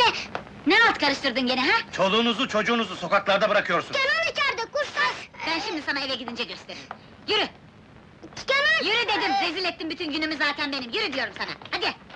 Ne alt karıştırdın gene ha? Çoluğunuzu çocuğunuzu sokaklarda bırakıyorsunuz. Kenan içeride, kuşlar! Ben şimdi sana eve gidince gösteririm. Yürü! Kenan! Yürü dedim, rezil ettin bütün günümü zaten benim, yürü diyorum sana, hadi!